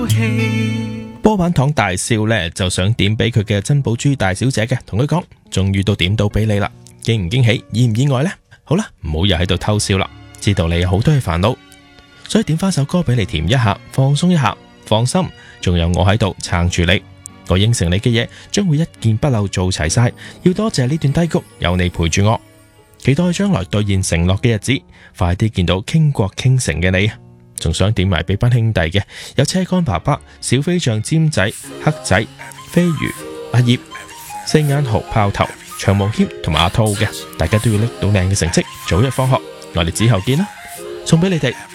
波板糖大笑呢，就想點俾佢嘅珍寶珠大小姐嘅，同佢講終於都點到俾你啦，驚唔驚喜，意唔意外呢？好啦，唔好又喺度偷笑啦，知道你有好多嘢煩惱，所以點翻首歌俾你甜一下，放鬆一下，放心，仲有我喺度撐住你，我應承你嘅嘢將會一件不漏做齊晒，要多謝呢段低谷有你陪住我，期待將來兌現承諾嘅日子，快啲見到傾國傾城嘅你。仲想點埋俾班兄弟嘅，有車干爸爸、小飛象、尖仔、黑仔、飛魚、阿葉、四眼豪、炮頭、長毛謙同埋阿兔嘅，大家都要拎到靚嘅成績，早日放學，我哋之後見啦，送俾你哋。